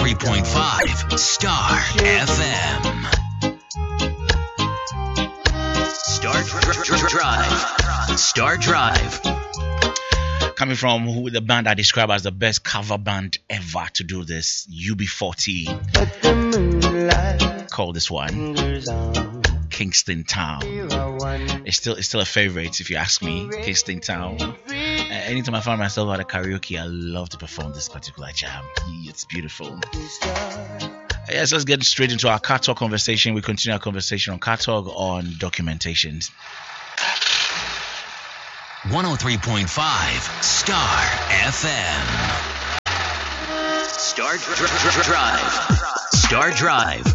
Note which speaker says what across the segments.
Speaker 1: 103.5 Star FM. Star Drive. Coming from the band I describe as the best cover band ever to do this, UB40. Call this one Kingston Town. It's still a favorite if you ask me. Kingston Town. Anytime I find myself at a karaoke, I love to perform this particular jam. It's beautiful. Yes, let's get straight into our Car Talk conversation. We continue our conversation on Car Talk on documentations. 103.5 Star FM. Star Drive. Star Drive.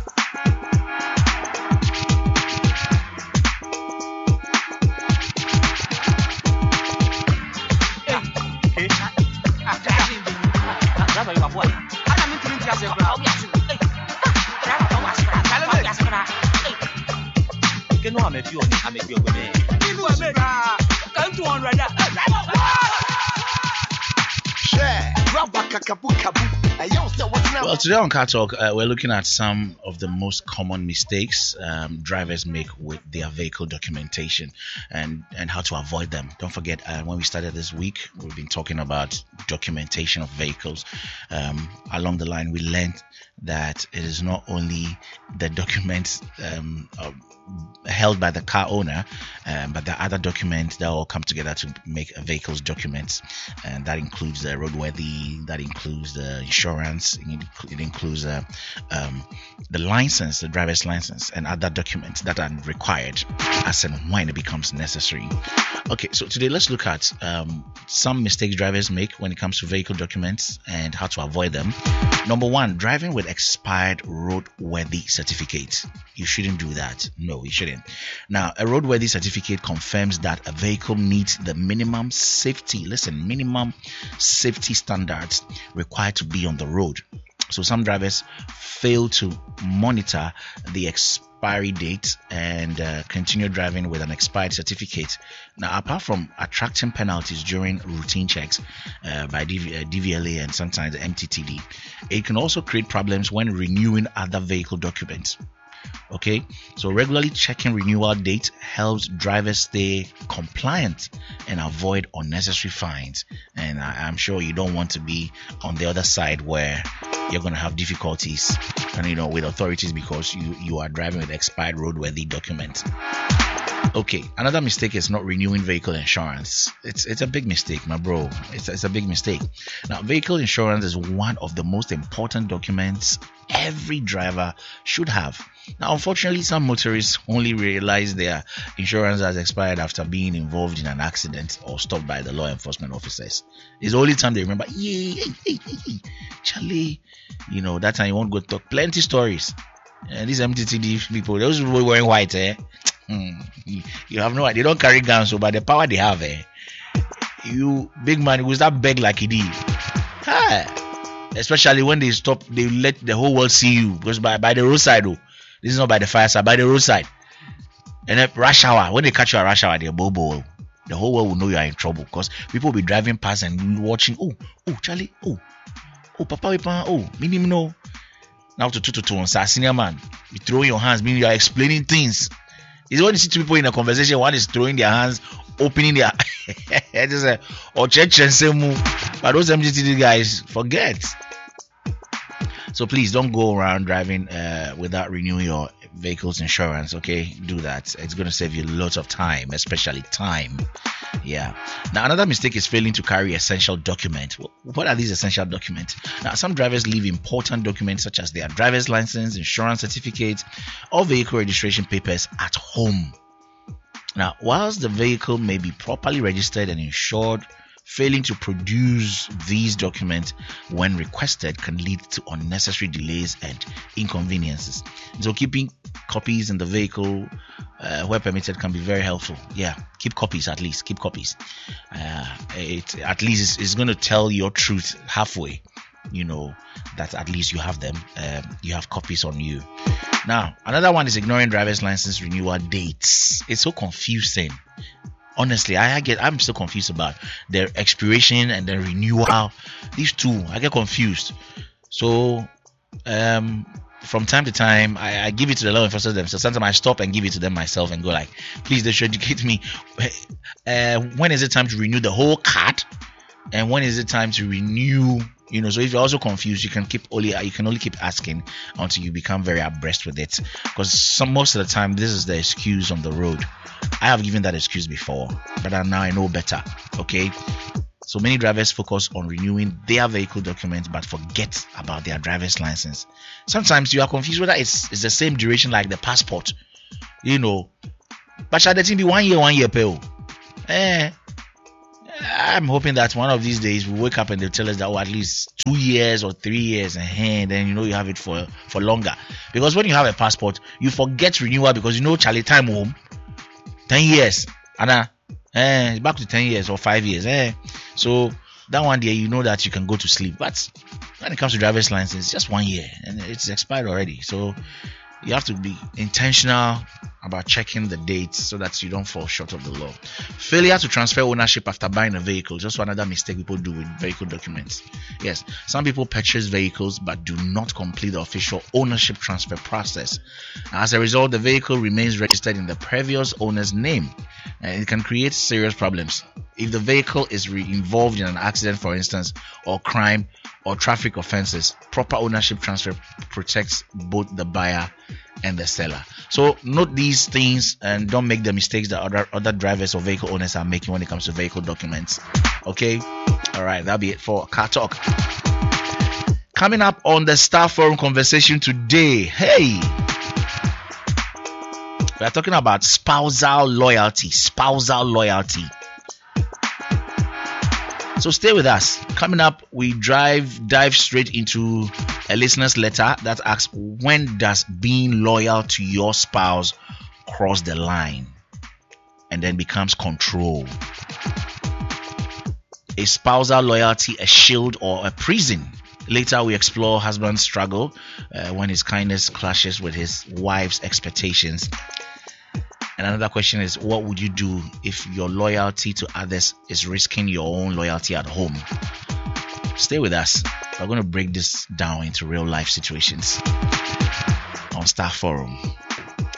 Speaker 1: Well, today on Car Talk, we're looking at some of the most common mistakes drivers make with their vehicle documentation and how to avoid them. Don't forget, when we started this week, we've been talking about documentation of vehicles. Along the line, we learned that it is not only the documents held by the car owner, but the other documents that all come together to make a vehicle's documents, and that includes the roadworthy, that includes the insurance, it includes the license, the driver's license, and other documents that are required as and when it becomes necessary. Okay, so today let's look at some mistakes drivers make when it comes to vehicle documents and how to avoid them. Number one, driving with expired roadworthy certificate. You shouldn't do that. No, you shouldn't. Now, a roadworthy certificate confirms that a vehicle meets the minimum safety standards required to be on the road. So some drivers fail to monitor the expiry date and continue driving with an expired certificate. Now, apart from attracting penalties during routine checks by DVLA and sometimes the MTTD, it can also create problems when renewing other vehicle documents. Okay, so regularly checking renewal date helps drivers stay compliant and avoid unnecessary fines. And I'm sure you don't want to be on the other side where you're going to have difficulties with authorities because you are driving with expired roadworthy documents. Okay, another mistake is not renewing vehicle insurance. It's a big mistake, my bro. It's a big mistake. Now, vehicle insurance is one of the most important documents every driver should have. Now, unfortunately, some motorists only realize their insurance has expired after being involved in an accident or stopped by the law enforcement officers. It's the only time they remember, Charlie, that time you won't go talk. Plenty stories. And these MTTD people, those people wearing white, you have no idea. They don't carry guns, so by the power they have, you big man will start beg like he did. Especially when they stop, they let the whole world see you. Because by the roadside, this is not by the fireside, by the roadside. And then rush hour, when they catch you at rush hour, they're bobo. The whole world will know you are in trouble because people will be driving past and watching. Oh, Charlie, Papa, minimum no. Now to senior man, you throw your hands, meaning you are explaining things. It's when you see two people in a conversation, one is throwing their hands, opening their or church and say move. But those MGTD guys, forget. So please don't go around driving without renewing your vehicle's insurance. Okay, do that. It's going to save you lots of time, especially time. Yeah. Now, another mistake is failing to carry essential documents. What are these essential documents? Now, some drivers leave important documents such as their driver's license, insurance certificate, or vehicle registration papers at home. Now, whilst the vehicle may be properly registered and insured, failing to produce these documents when requested can lead to unnecessary delays and inconveniences. So keeping copies in the vehicle where permitted can be very helpful. Yeah, keep copies at least. Keep copies. It at least is going to tell your truth halfway. That at least you have them. You have copies on you. Now, another one is ignoring driver's license renewal dates. It's so confusing. Honestly, I'm so confused about their expiration and their renewal. These two, I get confused. So From time to time, I give it to the law enforcement themselves. Sometimes I stop and give it to them myself and go like, please, they should educate me. When is it time to renew the whole card? And when is it time to renew? So if you're also confused, you can only keep asking until you become very abreast with it. Because most of the time, this is the excuse on the road. I have given that excuse before, but now I know better. Okay. So many drivers focus on renewing their vehicle documents but forget about their driver's license. Sometimes you are confused whether it's the same duration like the passport. But should the thing be 1 year pay? I'm hoping that one of these days we wake up and they'll tell us that at least 2 years or 3 years, and then you have it for longer. Because when you have a passport, you forget renewal because Charlie time home 10 years and back to 10 years or 5 years. So that one day that you can go to sleep. But when it comes to driver's license, it's just 1 year and it's expired already. So you have to be intentional about checking the dates so that you don't fall short of the law. Failure to transfer ownership after buying a vehicle, just another mistake people do with vehicle documents. Yes, some people purchase vehicles but do not complete the official ownership transfer process. As a result, the vehicle remains registered in the previous owner's name, and it can create serious problems. If the vehicle is involved in an accident, for instance, or crime or traffic offenses, proper ownership transfer protects both the buyer and the seller. So note these things and don't make the mistakes that other drivers or vehicle owners are making when it comes to vehicle documents. Okay, all right, that'll be it for Car Talk. Coming up on the Star Forum conversation today, we are talking about spousal loyalty. So stay with us. Coming up, we dive straight into a listener's letter that asks, when does being loyal to your spouse cross the line and then becomes control? Is spousal loyalty a shield or a prison? Later, we explore husband's struggle when his kindness clashes with his wife's expectations. And another question is, what would you do if your loyalty to others is risking your own loyalty at home? Stay with us. We're going to break this down into real life situations on Star Forum.